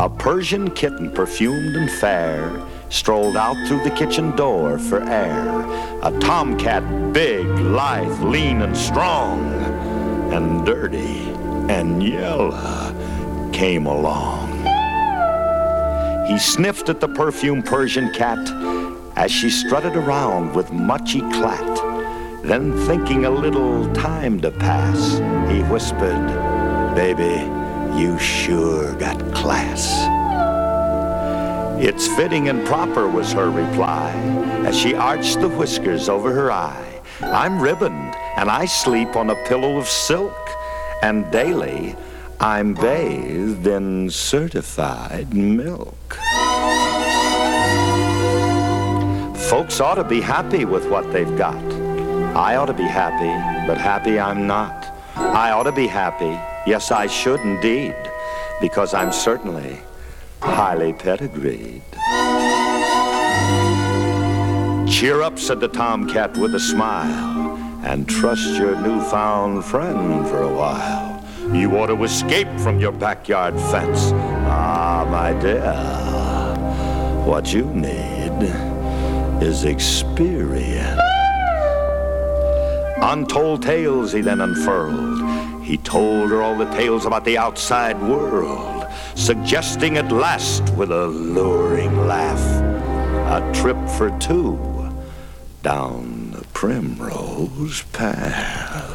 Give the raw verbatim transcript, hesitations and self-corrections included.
A Persian kitten, perfumed and fair, strolled out through the kitchen door for air. A tomcat, big, lithe, lean, and strong, and dirty and yellow, came along. He sniffed at the perfumed Persian cat as she strutted around with much eclat. Then, thinking a little time to pass, he whispered, "Baby, you sure got class." "It's fitting and proper," was her reply, as she arched the whiskers over her eye. "I'm ribboned, and I sleep on a pillow of silk, and daily I'm bathed in certified milk." Folks ought to be happy with what they've got. I ought to be happy, but happy I'm not. I ought to be happy, yes, I should indeed, because I'm certainly highly pedigreed. "Cheer up," said the tomcat with a smile, "and trust your newfound friend for a while. You ought to escape from your backyard fence. Ah, my dear, what you need is experience." Untold tales he then unfurled. He told her all the tales about the outside world, suggesting at last with a luring laugh a trip for two down the primrose path.